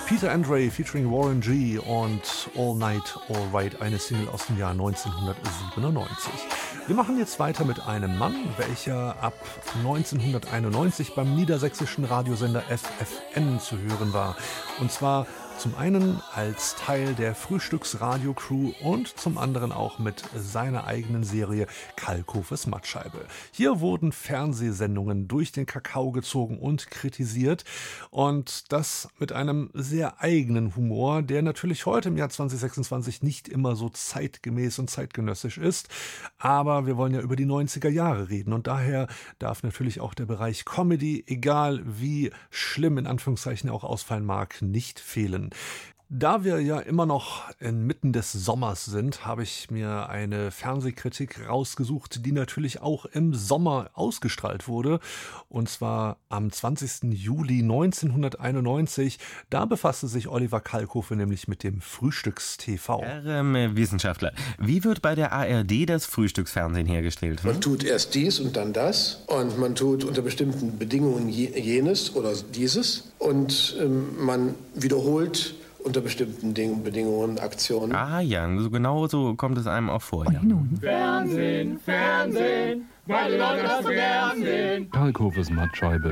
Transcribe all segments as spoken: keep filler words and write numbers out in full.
Peter Andre featuring Warren G. und All Night All Right, eine Single aus dem Jahr neunzehnhundertsiebenundneunzig. Wir machen jetzt weiter mit einem Mann, welcher ab neunzehnhunderteinundneunzig beim niedersächsischen Radiosender F F N zu hören war. Und zwar zum einen als Teil der Frühstücksradio-Crew und zum anderen auch mit seiner eigenen Serie Kalkhofes Mattscheibe. Hier wurden Fernsehsendungen durch den Kakao gezogen und kritisiert und das mit einem sehr eigenen Humor, der natürlich heute im Jahr zwanzig sechsundzwanzig nicht immer so zeitgemäß und zeitgenössisch ist, aber wir wollen ja über die neunziger Jahre reden und daher darf natürlich auch der Bereich Comedy, egal wie schlimm in Anführungszeichen auch ausfallen mag, nicht fehlen. Da wir ja immer noch inmitten des Sommers sind, habe ich mir eine Fernsehkritik rausgesucht, die natürlich auch im Sommer ausgestrahlt wurde. Und zwar am zwanzigsten Juli neunzehnhunderteinundneunzig. Da befasste sich Oliver Kalkofe nämlich mit dem Frühstücks-T V. Herr ähm, Wissenschaftler, wie wird bei der A R D das Frühstücksfernsehen hergestellt? Hm? Man tut erst dies und dann das. Und man tut unter bestimmten Bedingungen jenes oder dieses. Und ähm, man wiederholt unter bestimmten Ding- Bedingungen, Aktionen. Ah ja, so genau so kommt es einem auch vor. Ja. Fernsehen, Fernsehen, weil die Leute das so gern sehen. Kalkhofes Mattscheibe.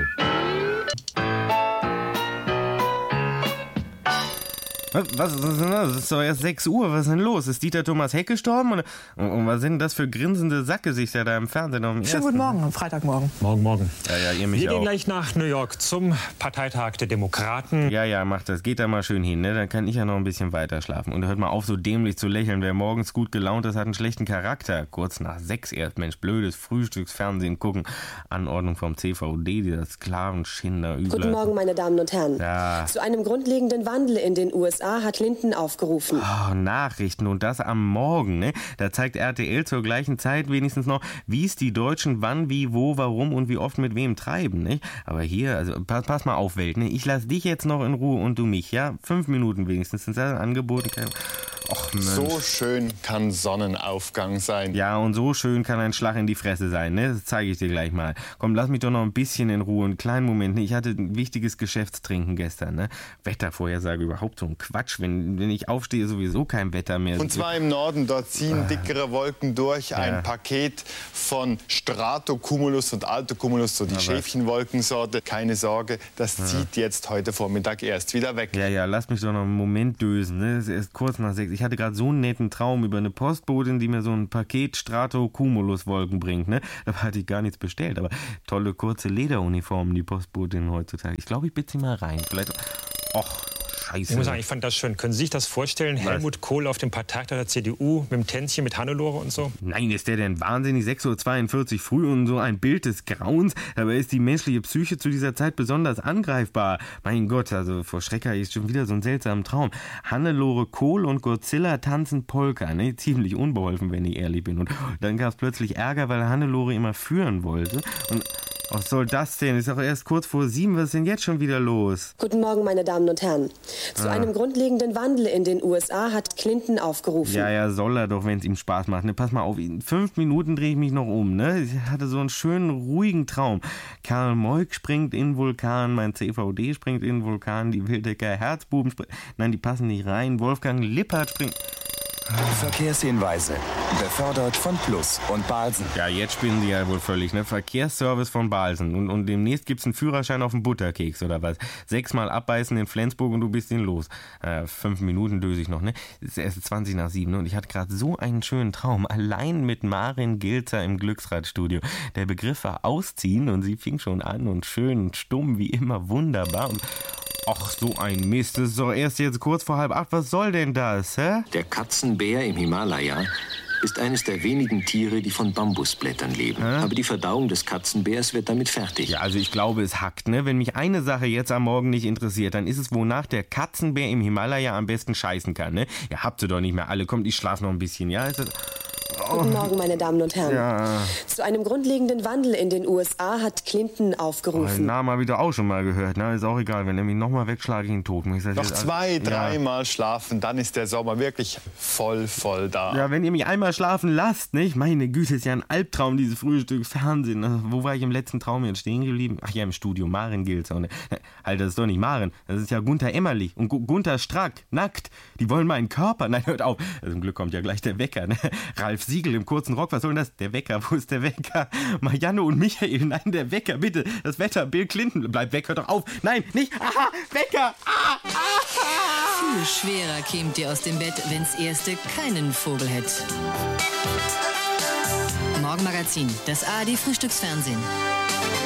Was, was ist denn das? Es ist doch erst sechs Uhr. Was ist denn los? Ist Dieter Thomas Heck gestorben? Und, und was sind das für grinsende Sackgesichter da im Fernsehen? Um Schönen guten Morgen am Freitagmorgen. Morgen, morgen. Ja, ja, ihr mich Wir auch. gehen gleich nach New York zum Parteitag der Demokraten. Ja, ja, macht das. Geht da mal schön hin, ne? Dann kann ich ja noch ein bisschen weiter schlafen. Und hört mal auf, so dämlich zu lächeln. Wer morgens gut gelaunt ist, hat einen schlechten Charakter. Kurz nach sechs erst, Mensch, blödes Frühstücksfernsehen gucken. Anordnung vom C V D, dieser Sklavenschinder. Guten Morgen, meine Damen und Herren. Ja. Zu einem grundlegenden Wandel in den U S A hat Clinton aufgerufen. Oh, Nachrichten und das am Morgen, ne? Da zeigt R T L zur gleichen Zeit wenigstens noch, wie es die Deutschen wann, wie, wo, warum und wie oft mit wem treiben, ne? Aber hier, also pass, pass mal auf, Welt, ne? Ich lass dich jetzt noch in Ruhe und du mich, ja? Fünf Minuten wenigstens sind das angeboten. Och, Mensch. So schön kann Sonnenaufgang sein. Ja, und so schön kann ein Schlag in die Fresse sein, ne? Das zeige ich dir gleich mal. Komm, lass mich doch noch ein bisschen in Ruhe, einen kleinen Moment, ne? Ich hatte ein wichtiges Geschäftstrinken gestern, ne? Wettervorhersage, überhaupt so ein Quatsch. Wenn, wenn ich aufstehe, sowieso kein Wetter mehr. Und zwar im Norden, dort ziehen dickere Wolken durch. Ein Ja. Paket von Stratocumulus und Altocumulus, so die Aber- Schäfchenwolkensorte. Keine Sorge, das zieht jetzt heute Vormittag erst wieder weg. Ja, ja, lass mich doch noch einen Moment dösen, ne? Es ist erst kurz nach sechs. Ich hatte gerade so einen netten Traum über eine Postbotin, die mir so ein Paket Stratocumulus-Wolken bringt, ne? Da hatte ich gar nichts bestellt, aber tolle kurze Lederuniformen, die Postbotin heutzutage. Ich glaube, ich bitte sie mal rein. Vielleicht. Och, scheiße. Ich muss sagen, ich fand das schön. Können Sie sich das vorstellen? Was? Helmut Kohl auf dem Parteitag der C D U mit dem Tänzchen mit Hannelore und so? Nein, ist der denn wahnsinnig? sechs Uhr zweiundvierzig früh und so ein Bild des Grauens. Dabei ist die menschliche Psyche zu dieser Zeit besonders angreifbar. Mein Gott, also vor Schrecker ist schon wieder so ein seltsamer Traum. Hannelore Kohl und Godzilla tanzen Polka. Ne? Ziemlich unbeholfen, wenn ich ehrlich bin. Und dann gab es plötzlich Ärger, weil Hannelore immer führen wollte. Und was soll das denn? Ist doch erst kurz vor sieben. Was ist denn jetzt schon wieder los? Guten Morgen, meine Damen und Herren. Zu Ah. einem grundlegenden Wandel in den U S A hat Clinton aufgerufen. Ja, ja, soll er doch, wenn es ihm Spaß macht. Ne? Pass mal auf, in fünf Minuten drehe ich mich noch um. Ne? Ich hatte so einen schönen, ruhigen Traum. Karl Moik springt in den Vulkan, mein C V D springt in den Vulkan, die Wildecker Herzbuben springen. Nein, die passen nicht rein. Wolfgang Lippert springt. Verkehrshinweise. Befördert von Plus und Balsen. Ja, jetzt spinnen sie ja wohl völlig, ne? Verkehrsservice von Balsen. Und, und demnächst gibt's einen Führerschein auf den Butterkeks oder was. Sechsmal abbeißen in Flensburg und du bist ihn los. Äh, fünf Minuten döse ich noch, ne? Es ist erst zwanzig nach sieben, ne? Und ich hatte gerade so einen schönen Traum. Allein mit Marin Gilzer im Glücksradstudio. Der Begriff war ausziehen und sie fing schon an und schön und stumm wie immer wunderbar. Und ach, so ein Mist. Das ist doch erst jetzt kurz vor halb acht. Was soll denn das, hä? Der Katzenbär im Himalaya ist eines der wenigen Tiere, die von Bambusblättern leben. Hä? Aber die Verdauung des Katzenbärs wird damit fertig. Ja, also ich glaube, es hackt, ne? Wenn mich eine Sache jetzt am Morgen nicht interessiert, dann ist es, wonach der Katzenbär im Himalaya am besten scheißen kann, ne? Ihr habt sie doch nicht mehr alle. Kommt, ich schlaf noch ein bisschen, ja? Ist das... Guten Morgen, meine Damen und Herren. Ja. Zu einem grundlegenden Wandel in den U S A hat Clinton Den aufgerufen. Namen habe ich doch auch schon mal gehört. Na, ist auch egal. Wenn er mich nochmal wegschlage, ich ihn tot. Ich Noch zwei, dreimal schlafen, dann ist der Sommer wirklich voll, voll da. Ja, wenn ihr mich einmal schlafen lasst, nicht? Meine Güte, ist ja ein Albtraum, dieses Frühstück, Fernsehen. Also, wo war ich im letzten Traum jetzt stehen geblieben? Ach ja, im Studio. Maren Gilzer. Und, halt, das ist doch nicht Maren. Das ist ja Gunther Emmerlich und Gu Gunther Strack. Nackt. Die wollen meinen Körper. Nein, hört auf. Also, zum Glück kommt ja gleich der Wecker. Ne? Ralf Siegel im kurzen Rock. Was soll denn das? Der Wecker. Wo ist der Wecker? Marianne und Michael. Nein, der Wecker. Bitte. Das Wetter. Bill Clinton. Bleib weg. Hört doch auf. Nein, nicht. Aha. Wecker. Ah, ah. Viel schwerer kämt ihr aus dem Bett, wenn's erste keinen Vogel hätt. Morgenmagazin, das A R D Frühstücksfernsehen.